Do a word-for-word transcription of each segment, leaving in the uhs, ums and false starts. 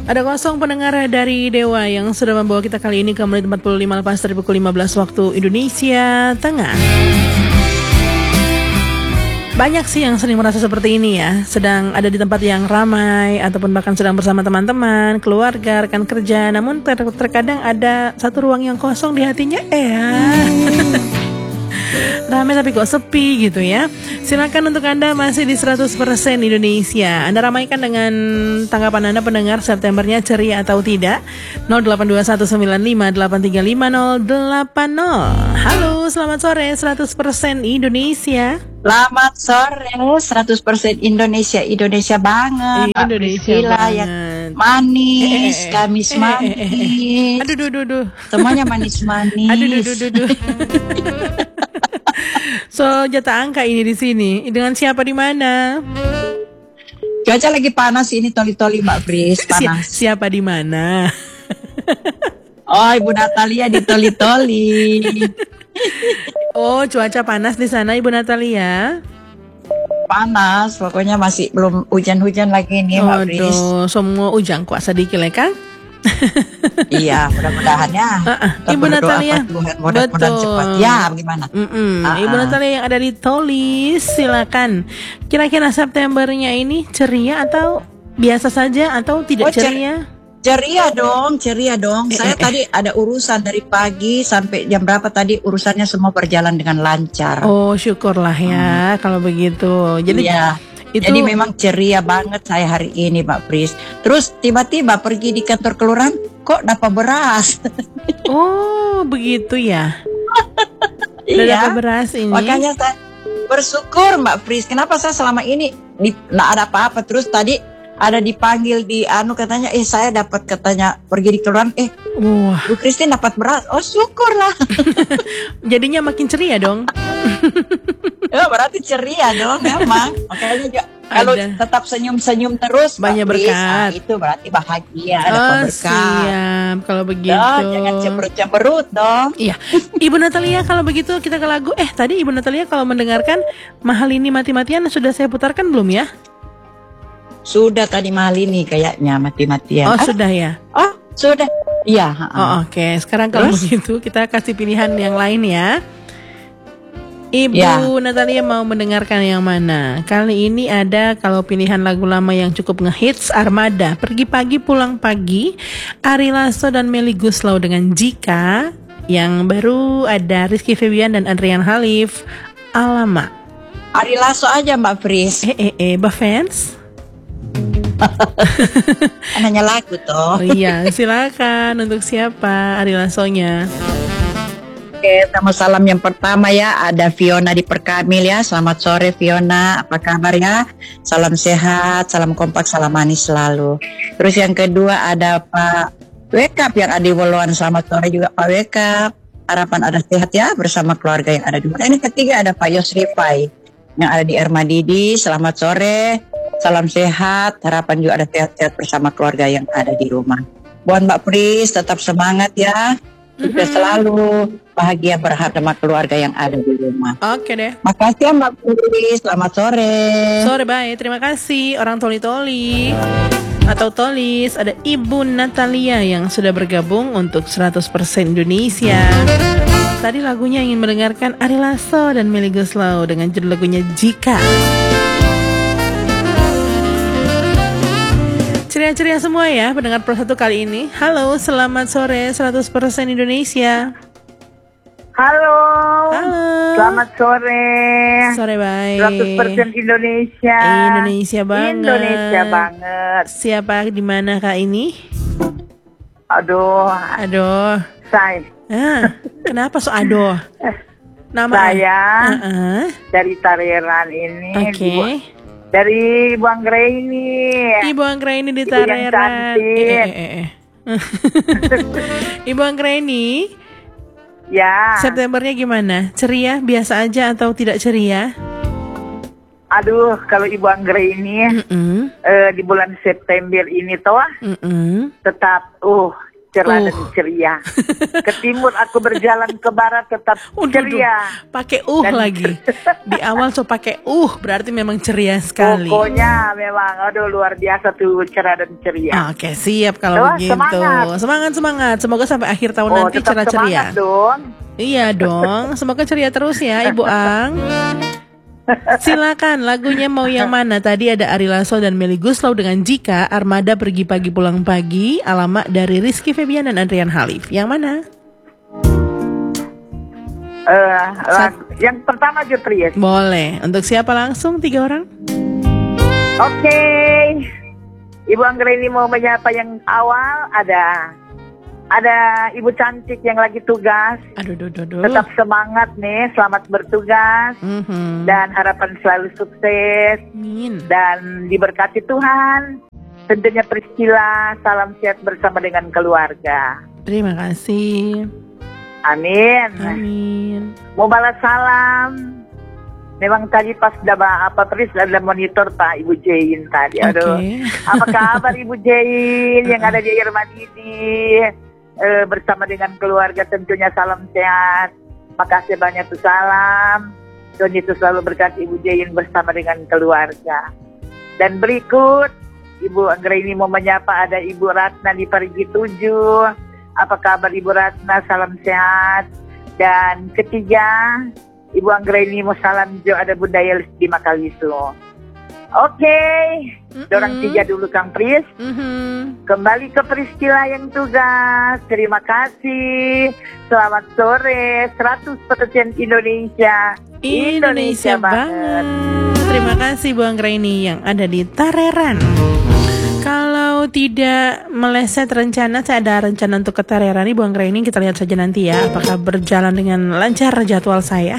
Ada kosong pendengar dari Dewa yang sudah membawa kita kali ini ke menit empat puluh lima lepas dari pukul lima belas waktu Indonesia Tengah. Banyak sih yang sering merasa seperti ini ya, sedang ada di tempat yang ramai ataupun bahkan sedang bersama teman-teman, keluarga, rekan kerja. Namun ter- terkadang ada satu ruang yang kosong di hatinya, eh ya. Ramai tapi kok sepi gitu ya. Silakan untuk Anda masih di seratus persen Indonesia. Anda ramaikan dengan tanggapan Anda pendengar Septembernya ceria atau tidak. nol delapan dua satu sembilan lima delapan tiga lima nol delapan nol. Halo, selamat sore seratus persen Indonesia. Selamat sore seratus persen Indonesia. Indonesia banget. Indonesia banget. Yang manis, eh, eh, Kamis eh, manis. Eh, eh, eh. Aduh, duh, duh, duh. Semuanya manis-manis. Aduh, duh, duh, duh, duh. So, jatah angka ini di sini. Dengan siapa di mana? Cuaca lagi panas ini, toli-toli Mbak Fris, panas. Si- siapa di mana? Oh, Ibu Natalia di toli-toli. Oh, cuaca panas di sana Ibu Natalia. Panas, pokoknya masih belum hujan-hujan lagi nih Mbak Fris. Aduh, semua ujang kuasa dikit ya Kang. Iya, mudah-mudahan ya. Uh-uh. Ibu Natalia, mudah-mudahan cepat. Ya, bagaimana? Uh-uh. Ibu Natalia yang ada di Tolis, silakan. Kira-kira Septembernya ini ceria atau biasa saja atau tidak oh, cer- ceria? Ceria dong, ceria dong. Eh, Saya eh, tadi eh. ada urusan dari pagi sampai jam berapa tadi, urusannya semua berjalan dengan lancar. Oh, syukurlah ya hmm. kalau begitu. Jadi iya. Itu... Jadi memang ceria banget saya hari ini Mbak Pris. Terus tiba-tiba pergi di kantor kelurahan, kok dapat beras. Oh begitu ya. Iya. Dapat beras ini. Makanya saya bersyukur Mbak Pris. Kenapa saya selama ini nggak ada apa-apa. Terus tadi ada dipanggil di anu katanya, eh saya dapat katanya pergi di kelurahan, eh wah. Bu Christine dapat beras. Oh syukurlah. Jadinya makin ceria dong. Ya berarti ceria dong memang. Makanya juga kalau tetap senyum-senyum terus banyak berkat. Nah, itu berarti bahagia, ada oh, berkat. Siap kalau begitu. Oh, jangan cemberut-cemberut dong. Iya. Ibu Natalia kalau begitu kita ke lagu. Eh tadi Ibu Natalia kalau mendengarkan Mahal Ini Mati-Matian sudah saya putarkan belum ya? Sudah tadi mahal ini kayaknya mati-matian. Oh ah? sudah ya? Oh sudah. Iya. Oh oke. Okay. Sekarang kalau Terus? begitu kita kasih pilihan yang lain ya. Ibu ya. Natalia mau mendengarkan yang mana? Kali ini ada kalau pilihan lagu lama yang cukup ngehits, Armada, Pergi Pagi Pulang Pagi, Ari Lasso dan Melly Goeslaw dengan Jika. Yang baru ada Rizky Febian dan Adrian Halif, Alamak. Ari Lasso aja Mbak Fris. Eh eh eh, Mbak fans? Hanya lagu toh. Oh iya, silakan untuk siapa Ari Lassonya? Oke, sama salam yang pertama ya ada Fiona di Perkamil ya. Selamat sore Fiona, apa kabar ya? Salam sehat, salam kompak, salam manis selalu. Terus yang kedua ada Pak Wekap yang ada di Woluan. Selamat sore juga Pak Wekap. Harapan ada sehat ya bersama keluarga yang ada di mana. Ini ketiga ada Pak Yosri Pai yang ada di Ermadidi. Selamat sore. Salam sehat, harapan juga ada sehat-sehat bersama keluarga yang ada di rumah. Buat Mbak Pris, tetap semangat ya. Sukses mm-hmm. selalu, bahagia berharap sama keluarga yang ada di rumah. Oke deh. Makasih ya Mbak Pris, selamat sore. Sore baik, terima kasih orang Toli-Toli atau Tolis. Ada Ibu Natalia yang sudah bergabung untuk seratus persen Indonesia. Tadi lagunya ingin mendengarkan Ari Lasso dan Melly Goeslaw dengan judul lagunya Jika. Ceria-ceria semua ya pendengar Pro satu kali ini. Halo, selamat sore seratus persen Indonesia. Halo. Halo. Selamat sore. Sore baik. seratus persen Indonesia. Indonesia banget. Indonesia banget. Siapa di mana Kak ini? Aduh. Aduh. Saya. Ah, kenapa so aduh? Nama saya uh-uh. dari Tareran ini. Oke. Okay. Dari Ibu Anggraini. Ibu Anggraini di Tareran. Eh, eh, eh, eh. Ibu Anggraini. Ya. Septembernya gimana? Ceria, biasa aja atau tidak ceria? Aduh, kalau Ibu Anggraini uh, di bulan September ini toh, Mm-mm. tetap uh cerah Uh. dan ceria. Ke timur aku berjalan, ke barat tetap Waduh, ceria. pakai uh Dan- lagi. Di awal so pakai uh, berarti memang ceria sekali. Pokoknya memang aduh luar biasa tuh cerah dan ceria. Oke, siap kalau Wah, begitu. semangat. Semangat, semangat. Semoga sampai akhir tahun Oh, nanti tetap cerah ceria. semangat dong. Iya dong, semoga ceria terus ya Ibu Ang. Silakan lagunya mau yang mana? Tadi ada Ari Lasso dan Melly Goeslaw dengan Jika, Armada Pergi Pagi Pulang Pagi, Alamak dari Rizky Febian dan Andrian Halif. Yang mana? Eh, lagu- yang pertama Jutri. Boleh. Untuk siapa langsung? Tiga orang? Oke. Ibu Anggreni mau menyapa yang awal ada ada Ibu cantik yang lagi tugas. Aduh, duh, duh, duh. Tetap semangat nih, selamat bertugas Mhm. dan harapan selalu sukses Amin. dan diberkati Tuhan. Tentunya Priscilla, salam sehat bersama dengan keluarga. Terima kasih. Amin. Amin. Mau balas salam. Memang tadi pas dapat apa Pris ada monitor Pak Ibu Jain tadi. Aduh. Oke. Apa kabar Ibu Jain yang ada di Irmadidi eh, bersama dengan keluarga, tentunya salam sehat. Makasih banyak tuh salam. Tuhan Yesus selalu berkati Ibu Jain bersama dengan keluarga. Dan berikut Ibu Anggreni mau menyapa ada Ibu Ratna di Parigi tujuh. Apa kabar Ibu Ratna? Salam sehat. Dan ketiga Ibu Anggreni mau salam jo ada Bunda Yelis di Makalisu. Oke, dorang tiga dulu Kang Pris. Mhm. Kembali ke Priscilla yang tugas. Terima kasih. Selamat sore. seratus persen Indonesia. Indonesia banget. Terima kasih Bu Anggraini yang ada di Tareran. Kalau tidak meleset rencana, saya ada rencana untuk ke Tareran nih Bu Anggraini. Kita lihat saja nanti ya, apakah berjalan dengan lancar jadwal saya.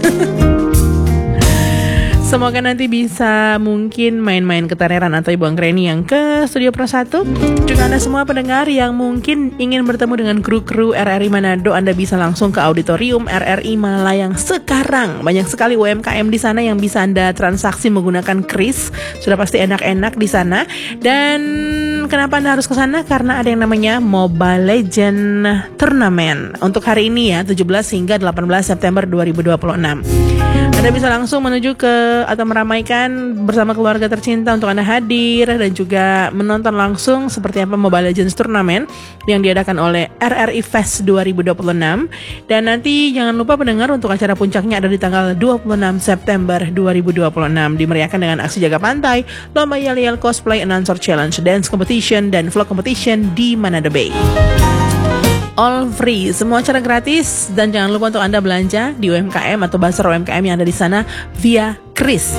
Semoga nanti bisa mungkin main-main ke Tareran atau Ibu Anggreni yang ke Studio Pro satu. Juga Anda semua pendengar yang mungkin ingin bertemu dengan kru-kru R R I Manado, Anda bisa langsung ke auditorium R R I Malayang sekarang. Banyak sekali U M K M di sana yang bisa Anda transaksi menggunakan kris. Sudah pasti enak-enak di sana. Dan kenapa Anda harus ke sana? Karena ada yang namanya Mobile Legend Tournament. Untuk hari ini ya, tujuh belas hingga delapan belas September dua ribu dua puluh enam. Anda bisa langsung menuju ke atau meramaikan bersama keluarga tercinta untuk Anda hadir dan juga menonton langsung seperti apa Mobile Legends Tournament yang diadakan oleh R R I Fest dua ribu dua puluh enam. Dan nanti jangan lupa pendengar untuk acara puncaknya ada di tanggal dua puluh enam September dua ribu dua puluh enam, dimeriahkan dengan aksi jaga pantai, lomba yel-yel cosplay, announcer challenge, dance competition, dan vlog competition di Manado Bay. All free, semua acara gratis, dan jangan lupa untuk Anda belanja di U M K M atau bazar U M K M yang ada di sana via kris.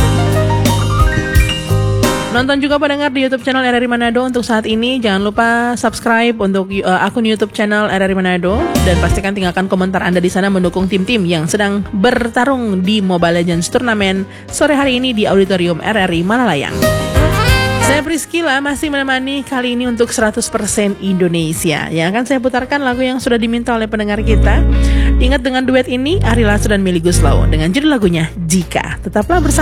Nonton juga pendengar di YouTube channel R R I Manado untuk saat ini. Jangan lupa subscribe untuk uh, akun YouTube channel R R I Manado dan pastikan tinggalkan komentar Anda di sana mendukung tim-tim yang sedang bertarung di Mobile Legends Tournament sore hari ini di Auditorium R R I Malayang. Saya Priscilla masih menemani kali ini untuk seratus persen Indonesia. Yang akan saya putarkan lagu yang sudah diminta oleh pendengar kita. Ingat dengan duet ini Ari Lasso dan Melly Goeslaw dengan judul lagunya Jika. Tetaplah bersama